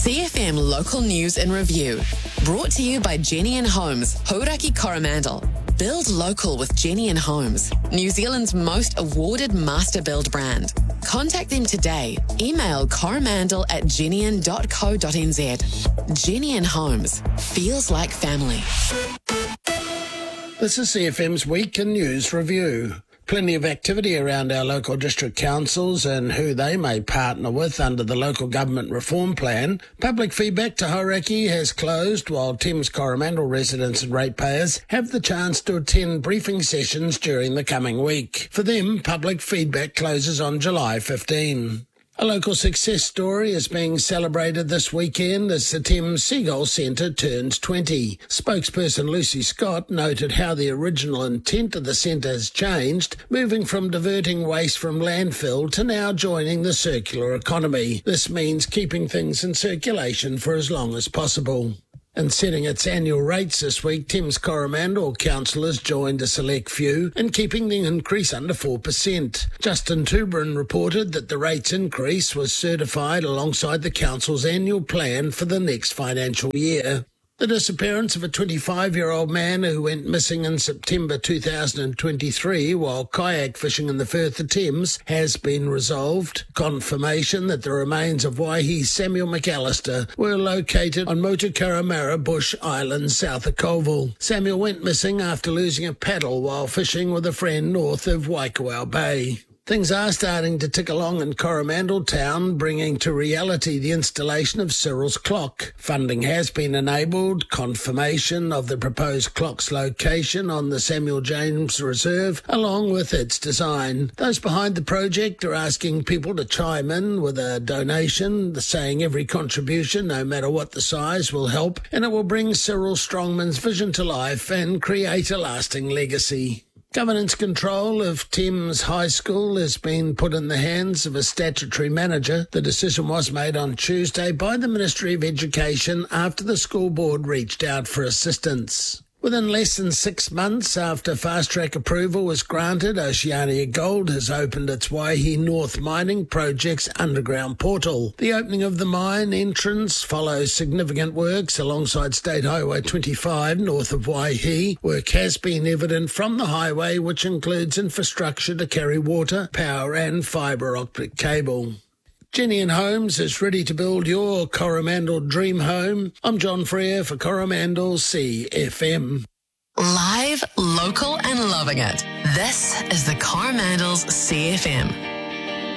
CFM Local News and Review. Brought to you by Jenny and Homes, Hauraki Coromandel. Build local with Jenny and Homes, New Zealand's most awarded master build brand. Contact them today. Email coromandel@jennian.co.nz. Jenny and Homes. Feels like family. This is CFM's Week in News Review. Plenty of activity around our local district councils and who they may partner with under the local government reform plan. Public feedback to Hauraki has closed, while Thames Coromandel residents and ratepayers have the chance to attend briefing sessions during the coming week. For them, public feedback closes on July 15. A local success story is being celebrated this weekend as the Thames Seagull Centre turns 20. Spokesperson Lucy Scott noted how the original intent of the centre has changed, moving from diverting waste from landfill to now joining the circular economy. This means keeping things in circulation for as long as possible. In setting its annual rates this week, Thames Coromandel councillors joined a select few in keeping the increase under 4%. Justin Tubrin reported that the rates increase was certified alongside the council's annual plan for the next financial year. The disappearance of a 25-year-old man who went missing in September 2023 while kayak fishing in the Firth of Thames has been resolved. Confirmation that the remains of Waihi Samuel McAllister were located on Motukaramara Bush Island south of Colville. Samuel went missing after losing a paddle while fishing with a friend north of Waikowau Bay. Things are starting to tick along in Coromandel Town, bringing to reality the installation of Cyril's clock. Funding has been enabled, confirmation of the proposed clock's location on the Samuel James Reserve, along with its design. Those behind the project are asking people to chime in with a donation, saying every contribution, no matter what the size, will help, and it will bring Cyril Strongman's vision to life and create a lasting legacy. Governance control of Thames High School has been put in the hands of a statutory manager. The decision was made on Tuesday by the Ministry of Education after the school board reached out for assistance. Within less than 6 months after fast-track approval was granted, Oceania Gold has opened its Waihi North Mining Project's underground portal. The opening of the mine entrance follows significant works alongside State Highway 25 north of Waihi. Work has been evident from the highway, which includes infrastructure to carry water, power and fibre optic cable. Jenny and Homes is ready to build your Coromandel dream home. I'm John Freer for Coromandel CFM. Live, local and loving it. This is the Coromandel's CFM.